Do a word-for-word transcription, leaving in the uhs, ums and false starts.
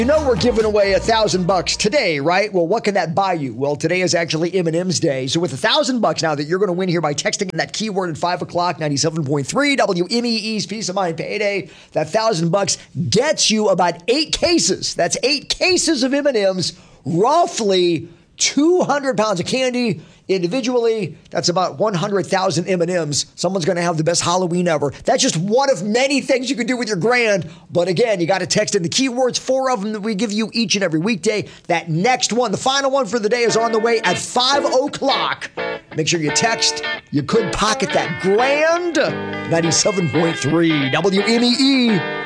You know we're giving away a thousand bucks today, right? Well, what can that buy you? Well, today is actually M and M's Day. So with a thousand bucks now that you're going to win here by texting that keyword at five o'clock, ninety-seven point three, W M E E's Peace of Mind Payday, that thousand bucks gets you about eight cases. That's eight cases of M and M's, roughly two hundred pounds of candy. Individually, that's about one hundred thousand M and M's. Someone's going to have the best Halloween ever. That's just one of many things you can do with your grand. But again, you got to text in the keywords, four of them that we give you each and every weekday. That next one, the final one for the day, is on the way at five o'clock. Make sure you text. You could pocket that grand. ninety-seven point three W M E E.